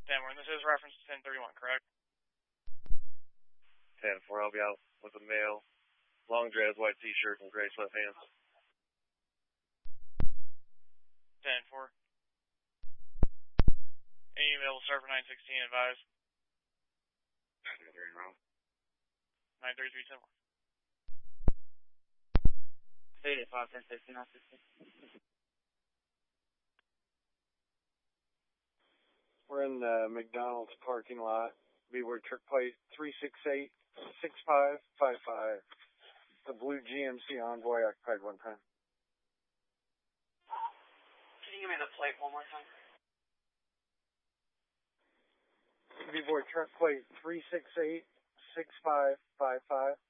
10-4, and this is reference to 1031, correct? 10-4, I'll be out with a male, long dreads, white t-shirt, and gray sweatpants. 10-4. Any available start for 916, advise. 933 wrong. 933, 10-4. 85, 1060, 916. We're in the McDonald's parking lot. Beaver Trick Plate 368-6555. The blue GMC Envoy occupied 110. Can you give me the plate one more time? Beaver Trick Plate 368-6555.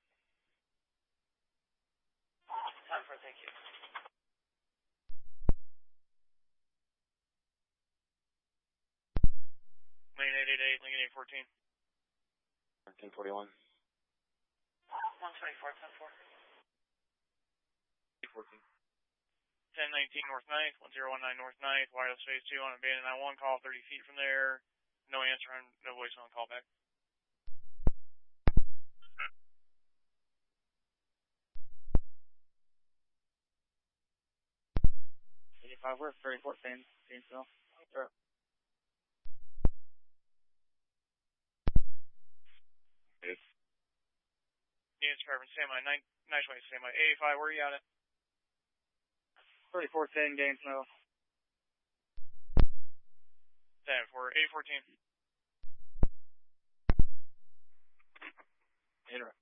10-4, thank you. Lane 888, Lincoln 814. 1341. 124, 10-4. 814. 1019 North 9th, 1019 North 9th, wireless phase 2 on abandoned I-1, call 30 feet from there. No answer on, no voice on call back. We're 34 Paynesville. Sure. It's Units carbon, standby, nice way, standby. 85, where are you at? 3410 Gainesville. 10-4, 814. Interrupt.